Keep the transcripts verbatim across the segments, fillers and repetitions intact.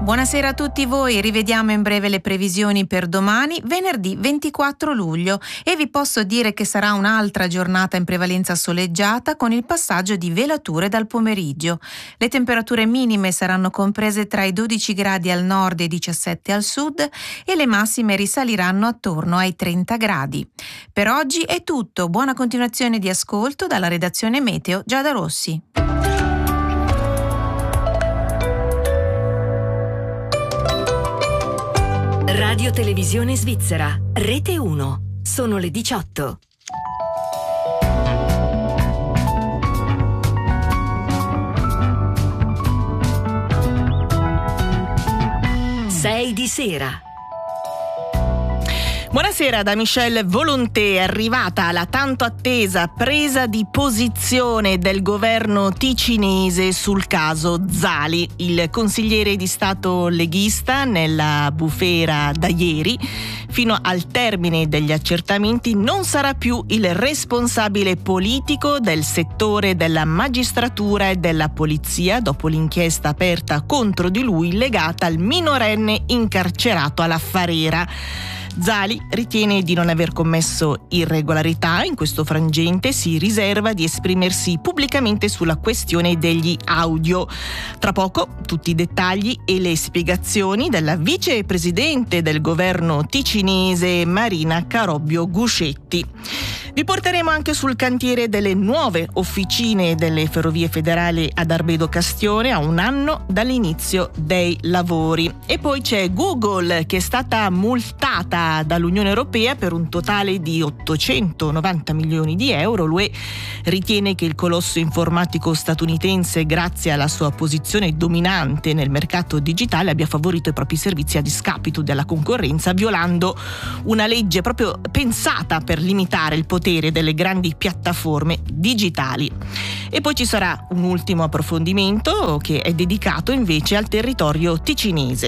Buonasera a tutti voi, rivediamo in breve le previsioni per domani, venerdì ventiquattro luglio, e vi posso dire che sarà un'altra giornata in prevalenza soleggiata con il passaggio di velature dal pomeriggio. Le temperature minime saranno comprese tra i dodici gradi al nord e i diciassette al sud e le massime risaliranno attorno ai trenta gradi. Per oggi è tutto, buona continuazione di ascolto dalla redazione Meteo Giada Rossi. Radio Televisione Svizzera, Rete uno. Sono le diciotto. Sei di sera. Buonasera da Michelle Volonté, è arrivata la tanto attesa presa di posizione del governo ticinese sul caso Zali. Il consigliere di Stato leghista nella bufera da ieri, fino al termine degli accertamenti, non sarà più il responsabile politico del settore della magistratura e della polizia dopo l'inchiesta aperta contro di lui legata al minorenne incarcerato alla Farera. Zali ritiene di non aver commesso irregolarità, in questo frangente si riserva di esprimersi pubblicamente sulla questione degli audio. Tra poco tutti i dettagli e le spiegazioni della vicepresidente del governo ticinese Marina Carobbio Guscetti. Vi porteremo anche sul cantiere delle nuove officine delle Ferrovie Federali ad Arbedo Castione a un anno dall'inizio dei lavori. E poi c'è Google, che è stata multata dall'Unione Europea per un totale di ottocentonovanta milioni di euro. L'U E ritiene che il colosso informatico statunitense, grazie alla sua posizione dominante nel mercato digitale, abbia favorito i propri servizi a discapito della concorrenza, violando una legge proprio pensata per limitare il potere delle grandi piattaforme digitali. E poi ci sarà un ultimo approfondimento che è dedicato invece al territorio ticinese.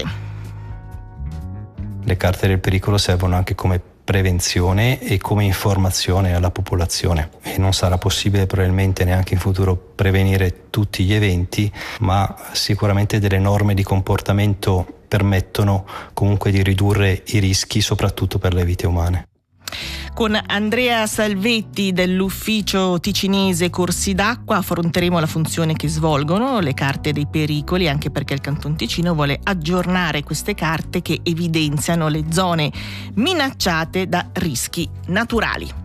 Le carte del pericolo servono anche come prevenzione e come informazione alla popolazione, e non sarà possibile probabilmente neanche in futuro prevenire tutti gli eventi, ma sicuramente delle norme di comportamento permettono comunque di ridurre i rischi, soprattutto per le vite umane. Con Andrea Salvetti dell'ufficio ticinese corsi d'acqua affronteremo la funzione che svolgono le carte dei pericoli, anche perché il Canton Ticino vuole aggiornare queste carte che evidenziano le zone minacciate da rischi naturali.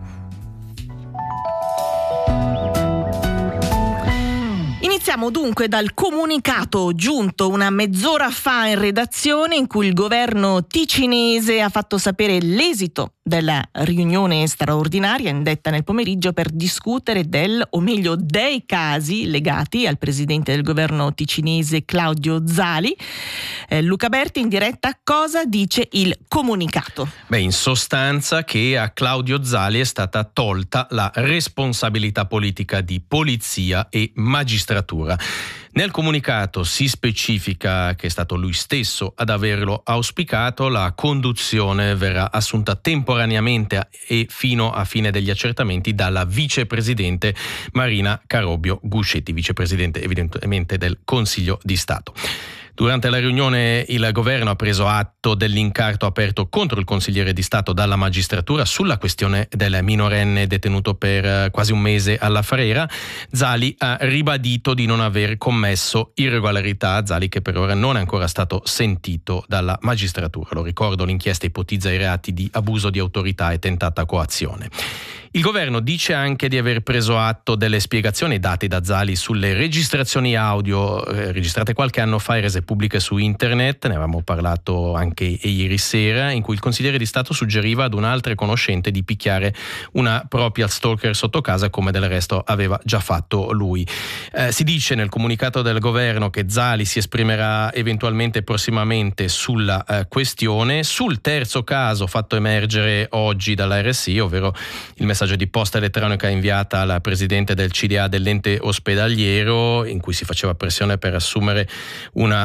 Iniziamo dunque dal comunicato giunto una mezz'ora fa in redazione, in cui il governo ticinese ha fatto sapere l'esito della riunione straordinaria indetta nel pomeriggio per discutere del, o meglio dei casi legati al presidente del governo ticinese Claudio Zali. Eh, Luca Berti in diretta, cosa dice il comunicato? Beh, in sostanza che a Claudio Zali è stata tolta la responsabilità politica di polizia e magistratura. Nel comunicato si specifica che è stato lui stesso ad averlo auspicato, la conduzione verrà assunta temporaneamente e fino a fine degli accertamenti dalla vicepresidente Marina Carobbio Guscetti, vicepresidente evidentemente del Consiglio di Stato. Durante la riunione il governo ha preso atto dell'incarto aperto contro il consigliere di Stato dalla magistratura sulla questione del minorenne detenuto per quasi un mese alla Farera. Zali ha ribadito di non aver commesso irregolarità, Zali che per ora non è ancora stato sentito dalla magistratura. Lo ricordo, l'inchiesta ipotizza i reati di abuso di autorità e tentata coazione. Il governo dice anche di aver preso atto delle spiegazioni date da Zali sulle registrazioni audio eh, registrate qualche anno fa e rese pubbliche su internet, ne avevamo parlato anche ieri sera, in cui il consigliere di Stato suggeriva ad un'altra conoscente di picchiare una propria stalker sotto casa, come del resto aveva già fatto lui. Eh, si dice nel comunicato del governo che Zali si esprimerà eventualmente prossimamente sulla eh, questione. Sul terzo caso fatto emergere oggi dalla R S I, ovvero il messaggio di posta elettronica inviata alla presidente del C D A dell'ente ospedaliero, in cui si faceva pressione per assumere una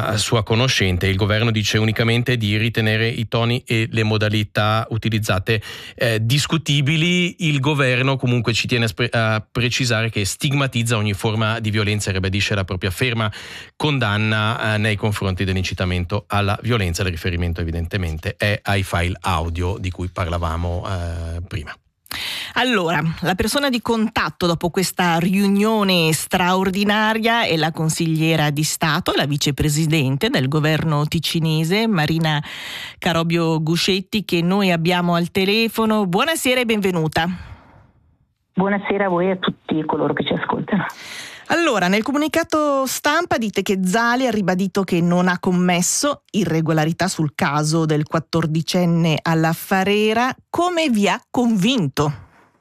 a sua conoscenza. Il governo dice unicamente di ritenere i toni e le modalità utilizzate eh, discutibili. Il governo comunque ci tiene a, spre- a precisare che stigmatizza ogni forma di violenza e ribadisce la propria ferma condanna eh, nei confronti dell'incitamento alla violenza. Il riferimento evidentemente è ai file audio di cui parlavamo eh, prima. Allora, la persona di contatto dopo questa riunione straordinaria è la consigliera di Stato e la vicepresidente del governo ticinese, Marina Carobio Guscetti, che noi abbiamo al telefono. Buonasera e benvenuta. Buonasera a voi e a tutti coloro che ci ascoltano. Allora, nel comunicato stampa dite che Zali ha ribadito che non ha commesso irregolarità sul caso del quattordicenne alla Farera. Come vi ha convinto?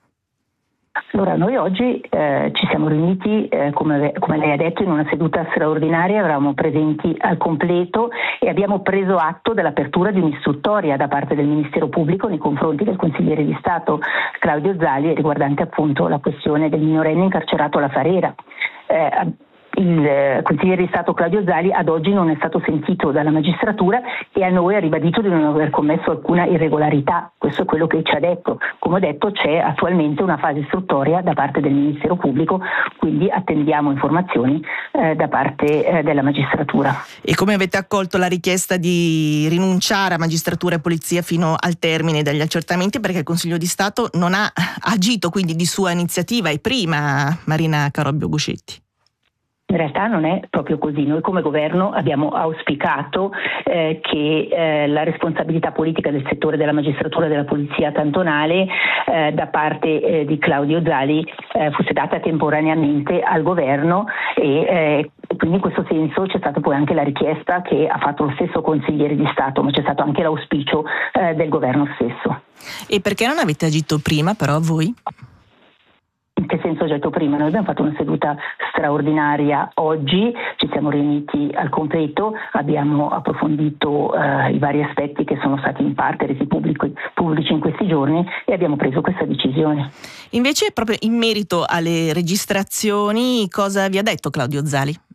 Allora, noi oggi eh, ci siamo riuniti, eh, come, come lei ha detto, in una seduta straordinaria, eravamo presenti al completo e abbiamo preso atto dell'apertura di un'istruttoria da parte del Ministero Pubblico nei confronti del consigliere di Stato Claudio Zali, riguardante appunto la questione del minorenne incarcerato alla Farera. Eh, Il consigliere di Stato Claudio Zali ad oggi non è stato sentito dalla magistratura e a noi ha ribadito di non aver commesso alcuna irregolarità. Questo è quello che ci ha detto. Come ho detto, c'è attualmente una fase istruttoria da parte del Ministero Pubblico, quindi attendiamo informazioni eh, da parte eh, della magistratura. E come avete accolto la richiesta di rinunciare a magistratura e polizia fino al termine degli accertamenti, perché il Consiglio di Stato non ha agito quindi di sua iniziativa e prima, Marina Carobio Guscetti? In realtà non è proprio così. Noi come governo abbiamo auspicato eh, che eh, la responsabilità politica del settore della magistratura e della polizia cantonale eh, da parte eh, di Claudio Zali eh, fosse data temporaneamente al governo e eh, quindi in questo senso c'è stata poi anche la richiesta che ha fatto lo stesso consigliere di Stato, ma c'è stato anche l'auspicio eh, del governo stesso. E perché non avete agito prima però voi? In che senso ho detto prima? Noi abbiamo fatto una seduta straordinaria oggi, ci siamo riuniti al completo, abbiamo approfondito eh, i vari aspetti che sono stati in parte resi pubblici, pubblici in questi giorni e abbiamo preso questa decisione. Invece proprio in merito alle registrazioni, cosa vi ha detto Claudio Zali?